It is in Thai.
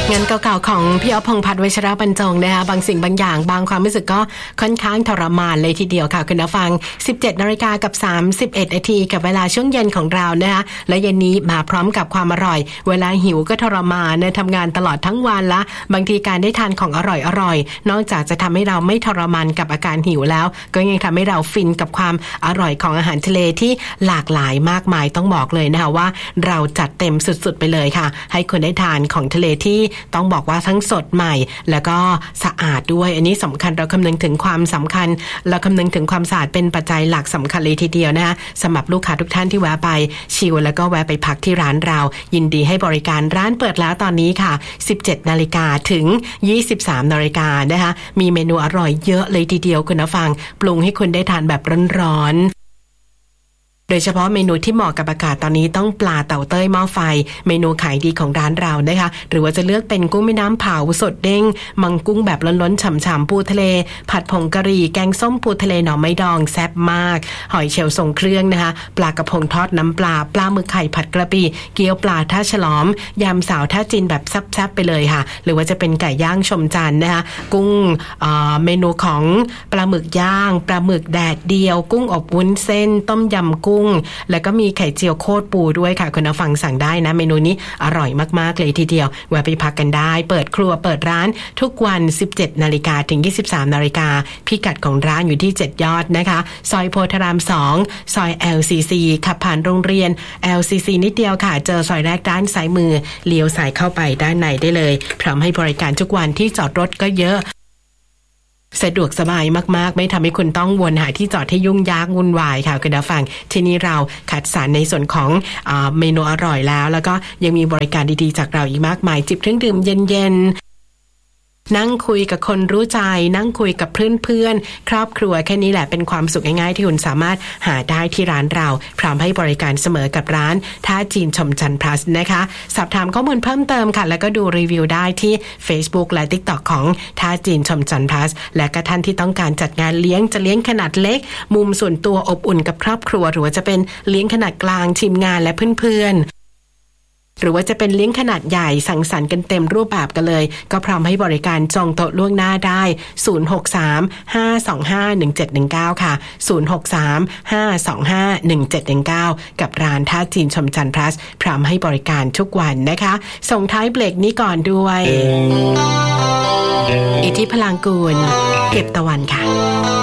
งานเก่าๆของพี่อ๊อฟ พงษ์พัฒน์ วชิระบรรจงนะคะบางสิ่งบางอย่างบางความรู้สึกก็ค่อนข้างทรมานเลยทีเดียวค่ะคุณผู้ฟัง 17:31 นาทีกับเวลาช่วงเย็นของเรานะคะและเย็นนี้มาพร้อมกับความอร่อยเวลาหิวก็ทรมานนะทำงานตลอดทั้งวันละบางทีการได้ทานของอร่อยนอกจากจะทำให้เราไม่ทรมานกับอาการหิวแล้วก็ยังทำให้เราฟินกับความอร่อยของอาหารทะเลที่หลากหลายมากมายต้องบอกเลยนะคะว่าเราจัดเต็มสุดๆไปเลยค่ะให้คุณได้ทานของทะเลที่ต้องบอกว่าทั้งสดใหม่แล้วก็สะอาดด้วยอันนี้สำคัญเราคำนึงถึงความสำคัญเราคำนึงถึงความสะอาดเป็นปัจจัยหลักสำคัญเลยทีเดียวนะคะสำหรับลูกค้าทุกท่านที่แวะไปชิลแล้วก็แวะไปพักที่ร้านเรายินดีให้บริการร้านเปิดแล้วตอนนี้ค่ะ 17:00 นถึง 23:00 นนะคะมีเมนูอร่อยเยอะเลยทีเดียวคุณผู้ฟังปรุงให้คุณได้ทานแบบร้อนๆโดยเฉพาะเมนูที่เหมาะกับอากาศตอนนี้ต้องปลาเต่าเต้ยหม้อไฟเมนูขายดีของร้านเรานะคะหรือว่าจะเลือกเป็นกุ้งแม่น้ำเผาสดเด้งมังกุ้งแบบล้นๆฉ่ำๆปูทะเลผัดผงกะหรี่แกงส้มปูทะเลหน่อไม้ดองแซ่บมากหอยเชลล์ทรงเครื่องนะคะปลากระพงทอดน้ำปลาปลาหมึกไข่ผัดกระปิเกี๊ยวปลาท่าฉลอมยำสาวท่าจีนแบบแซ่บๆไปเลยค่ะหรือว่าจะเป็นไก่ย่างชมจันทร์นะคะกุ้งเมนูของปลาหมึกย่างปลาหมึกแดดเดียวกุ้งอบวุ้นเส้นต้มยำกุ้งแล้วก็มีไข่เจียวโคตรปูด้วยค่ะคุณผู้ฟังสั่งได้นะเมนูนี้อร่อยมากๆเลยทีเดียวแวะไปพักกันได้เปิดครัวเปิดร้านทุกวัน 17:00 นถึง 23:00 นพิกัดของร้านอยู่ที่7ยอดนะคะซอยโพธาราม2ซอย LCC ขับผ่านโรงเรียน LCC นิดเดียวค่ะเจอซอยแรกด้านซ้ายมือเลี้ยวซ้ายเข้าไปด้านในได้เลยพร้อมให้บริการทุกวันที่จอดรถก็เยอะสะดวกสบายมากๆไม่ทำให้คุณต้องวนหาที่จอดที่ยุ่งยากวุ่นวายค่ะคุณผู้ฟังที่นี่เราคัดสรรในส่วนของเมนูอร่อยแล้วก็ยังมีบริการดีๆจากเราอีกมากมายจิบเครื่องดื่มเย็นๆนั่งคุยกับคนรู้ใจนั่งคุยกับเพื่อนๆครอบครัวแค่นี้แหละเป็นความสุขง่ายๆที่คุณสามารถหาได้ที่ร้านเราพร้อมให้บริการเสมอกับร้านท่าจีนชมจันทร์ plus นะคะสอบถามข้อมูลเพิ่มเติมค่ะแล้วก็ดูรีวิวได้ที่ Facebook และ TikTok ของท่าจีนชมจันทร์ plus และก็ท่านที่ต้องการจัดงานเลี้ยงจะเลี้ยงขนาดเล็กมุมส่วนตัวอบอุ่นกับครอบครัวหรือว่าจะเป็นเลี้ยงขนาดกลางทีมงานและเพื่อนๆหรือว่าจะเป็นเลี้ยงขนาดใหญ่สังสรรค์กันเต็มรูปแบบกันเลยก็พร้อมให้บริการจองโต๊ะล่วงหน้าได้063-525-1719ค่ะ063-525-1719กับร้านท่าจีนชมจันทร์ plus พร้อมให้บริการทุกวันนะคะส่งท้ายเบรกนี้ก่อนด้วยอิทธิพลังกูลเก็บตะวันค่ะ